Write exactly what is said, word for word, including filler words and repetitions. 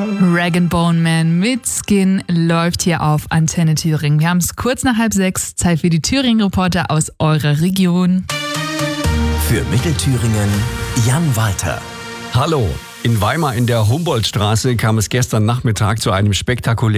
Rag and Bone Man mit Skin läuft hier auf Antenne Thüringen. Wir haben es kurz nach halb sechs, Zeit für die Thüringen-Reporter aus eurer Region. Für Mittelthüringen Jan Walter. Hallo, in Weimar in der Humboldtstraße kam es gestern Nachmittag zu einem spektakulären